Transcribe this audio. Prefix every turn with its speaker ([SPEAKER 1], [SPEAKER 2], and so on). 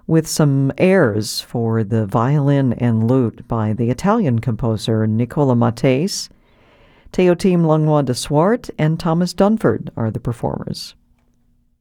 [SPEAKER 1] with some airs for the violin and lute by the Italian composer Nicola Mattese. Teotim Langlois de Swart and Thomas Dunford are the performers.